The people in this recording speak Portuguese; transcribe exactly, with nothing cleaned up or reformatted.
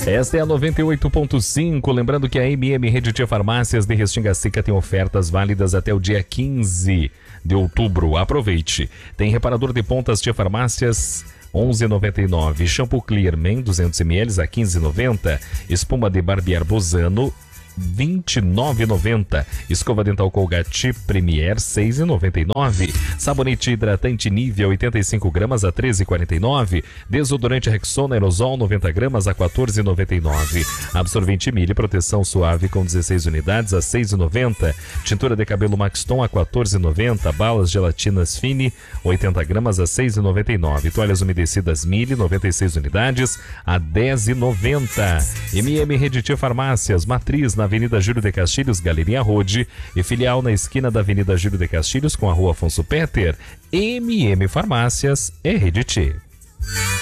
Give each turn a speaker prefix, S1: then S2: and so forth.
S1: Esta é a noventa e oito ponto cinco, lembrando que a M M Rede Tia Farmácias de Restinga Seca tem ofertas válidas até o dia quinze de outubro. Aproveite. Tem reparador de pontas Tia Farmácias onze reais e noventa e nove centavos, shampoo Clear Man duzentos mililitros a quinze reais e noventa centavos, espuma de barbear Bozano vinte e nove reais e noventa centavos, escova dental Colgate Premier seis reais e noventa e nove centavos, sabonete hidratante Nivea oitenta e cinco gramas a treze reais e quarenta e nove centavos, desodorante Rexona Aerosol noventa gramas a quatorze reais e noventa e nove centavos, absorvente Mili proteção suave com dezesseis unidades a seis reais e noventa centavos, tintura de cabelo Maxton a quatorze reais e noventa centavos, balas gelatinas Fini oitenta gramas a seis reais e noventa e nove centavos, toalhas umedecidas Mili noventa e seis unidades a dez reais e noventa centavos. M M Rede Tia Farmácias, matriz na Avenida Júlio de Castilhos, Galeria Rode, e filial na esquina da Avenida Júlio de Castilhos com a Rua Afonso Peter. M M Farmácias é Rede Tia.